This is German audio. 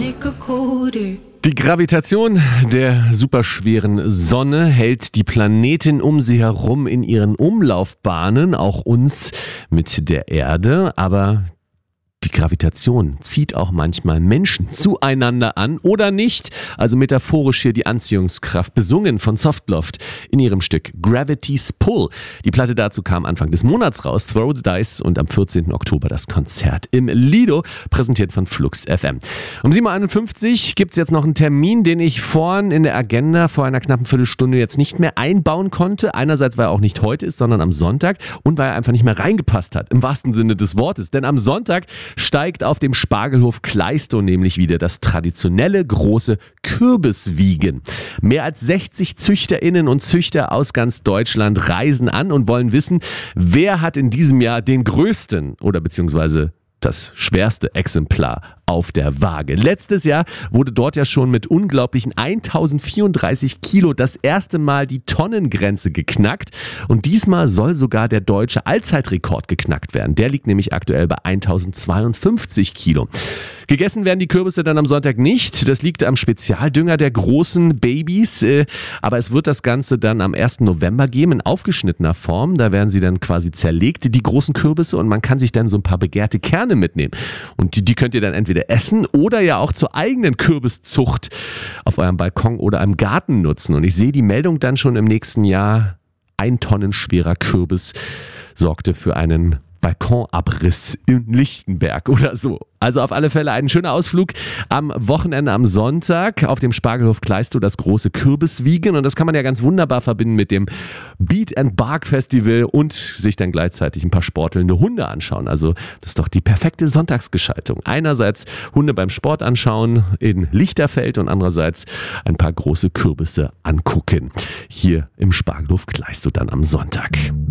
make a colder. Die Gravitation der superschweren Sonne hält die Planeten um sie herum in ihren Umlaufbahnen, auch uns mit der Erde, aber die Gravitation zieht auch manchmal Menschen zueinander an oder nicht, also metaphorisch hier die Anziehungskraft, besungen von Softloft in ihrem Stück Gravity's Pull. Die Platte dazu kam Anfang des Monats raus, Throw the Dice, und am 14. Oktober das Konzert im Lido, präsentiert von Flux FM. Um 7.51 Uhr gibt es jetzt noch einen Termin, den ich vorhin in der Agenda vor einer knappen Viertelstunde jetzt nicht mehr einbauen konnte. Einerseits, weil er auch nicht heute ist, sondern am Sonntag, und weil er einfach nicht mehr reingepasst hat, im wahrsten Sinne des Wortes. Denn am Sonntag steigt auf dem Spargelhof Kleistow nämlich wieder das traditionelle große Kürbiswiegen. Mehr als 60 ZüchterInnen und Züchter aus ganz Deutschland reisen an und wollen wissen, wer hat in diesem Jahr den größten oder beziehungsweise das schwerste Exemplar auf der Waage. Letztes Jahr wurde dort ja schon mit unglaublichen 1034 Kilo das erste Mal die Tonnengrenze geknackt, und diesmal soll sogar der deutsche Allzeitrekord geknackt werden. Der liegt nämlich aktuell bei 1052 Kilo. Gegessen werden die Kürbisse dann am Sonntag nicht. Das liegt am Spezialdünger der großen Babys. Aber es wird das Ganze dann am 1. November geben in aufgeschnittener Form. Da werden sie dann quasi zerlegt, die großen Kürbisse, und man kann sich dann so ein paar begehrte Kerne mitnehmen. Und die könnt ihr dann entweder essen oder ja auch zur eigenen Kürbiszucht auf eurem Balkon oder im Garten nutzen. Und ich sehe die Meldung dann schon im nächsten Jahr. 1 Tonnen schwerer Kürbis sorgte für einen Balkonabriss in Lichtenberg oder so. Also auf alle Fälle ein schöner Ausflug am Wochenende, am Sonntag auf dem Spargelhof Kleistow, das große Kürbiswiegen, und das kann man ja ganz wunderbar verbinden mit dem Beat and Bark Festival und sich dann gleichzeitig ein paar sportelnde Hunde anschauen. Also das ist doch die perfekte Sonntagsgeschaltung. Einerseits Hunde beim Sport anschauen in Lichterfeld und andererseits ein paar große Kürbisse angucken. Hier im Spargelhof Kleistow dann am Sonntag.